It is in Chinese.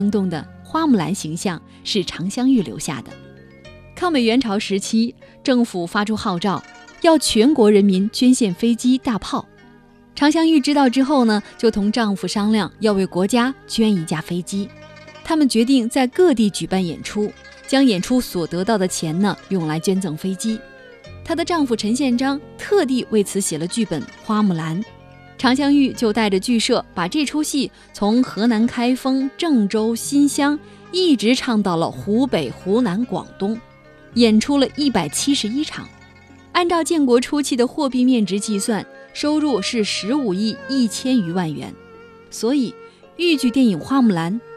生动的花木兰形象是常香玉留下的。抗美援朝时期，政府发出号召，要全国人民捐献飞机、大炮。常香玉知道之后呢，就同丈夫商量要为国家捐一架飞机。他们决定在各地举办演出，将演出所得到的钱呢，用来捐赠飞机。她的丈夫陈宪章特地为此写了剧本《花木兰》。常香玉就带着剧社把这出戏从河南开封、郑州、新乡一直唱到了湖北、湖南、广东，演出了171场。按照建国初期的货币面值计算，收入是15亿1千余万元。所以豫剧电影《花木兰》